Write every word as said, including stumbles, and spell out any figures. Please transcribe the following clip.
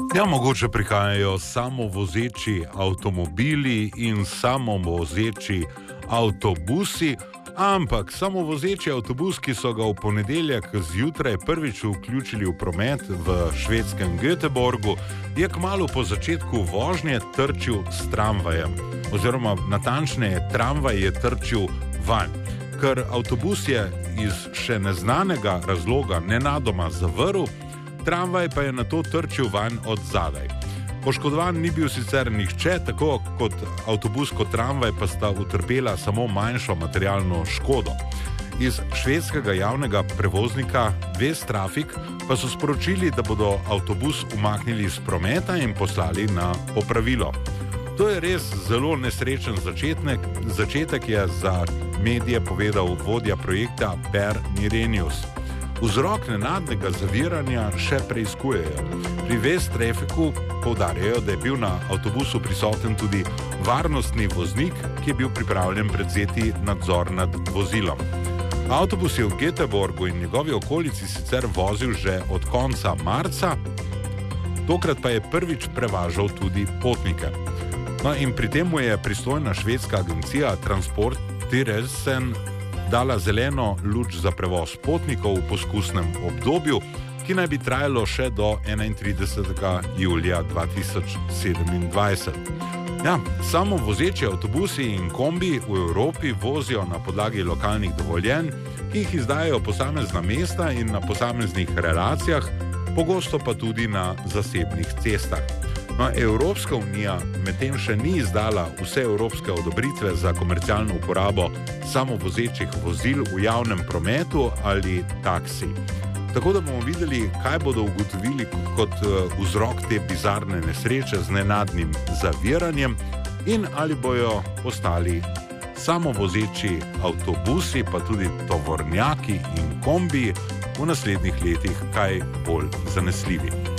Ja, mogoče prihajajo samovozeči avtomobili in samovozeči avtobusi, ampak samovozeči avtobus, ki so ga v ponedeljek zjutraj prvič vključili v promet v švedskem Göteborgu, je kmalu po začetku vožnje trčil s tramvajem. Oziroma, natančneje, tramvaj je trčil vanj. Ker avtobus je iz še neznanega razloga nenadoma zavrl, tramvaj pa je nato trčil vanj od zadaj. Poškodovan ni bil sicer nihče, tako kot avtobus kot tramvaj pa sta utrpela samo manjšo materialno škodo. Iz švedskega javnega prevoznika Västtrafik pa so sporočili, da bodo avtobus umaknili iz prometa in poslali na popravilo. To je res zelo nesrečen začetek, začetek je za medije povedal vodja projekta Per Nirenius. Vzrok nenadnega zaviranja še preiskujejo. Pri Västtrafiku poudarjajo, da je bil na avtobusu prisoten tudi varnostni voznik, ki je bil pripravljen prevzeti nadzor nad vozilom. Avtobus je v Göteborgu in njegovi okolici sicer vozil že od konca marca, tokrat pa je prvič prevažal tudi potnike. No, in pri tem mu je pristojna švedska agencija Transportstyrelsen dala zeleno luč za prevoz potnikov v poskusnem obdobju, ki naj bi trajalo še do enaintridesetega julija dva tisoč sedemindvajset. Ja, samo vozeči avtobusi in kombi v Evropi vozijo na podlagi lokalnih dovoljenj, ki jih izdajajo posamezna mesta in na posameznih relacijah, pogosto pa tudi na zasebnih cestah. No, Evropska unija medtem še ni izdala vse evropske odobritve za komercialno uporabo samovozečih vozil v javnem prometu ali taksi. Tako da bomo videli, kaj bodo ugotovili kot vzrok te bizarne nesreče z nenadnim zaviranjem in ali bojo postali samovozeči avtobusi, pa tudi tovornjaki in kombiji v naslednjih letih kaj bolj zanesljivi.